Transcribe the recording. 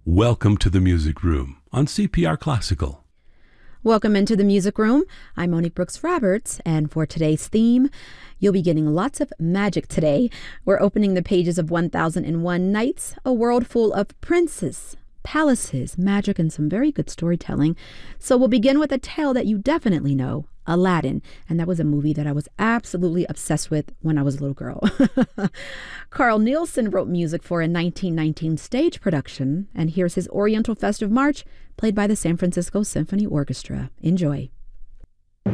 Welcome to the Music Room on CPR Classical. Welcome into the Music Room. I'm Monique Brooks Roberts, and for today's theme, you'll be getting lots of magic today. We're opening the pages of 1001 Nights, a world full of princes, palaces, magic, and some very good storytelling. So we'll begin with a tale that you definitely know, Aladdin, and that was a movie that I was absolutely obsessed with when I was a little girl. Carl Nielsen wrote music for a 1919 stage production, and here's his Oriental Festive March, played by the San Francisco Symphony Orchestra. Enjoy.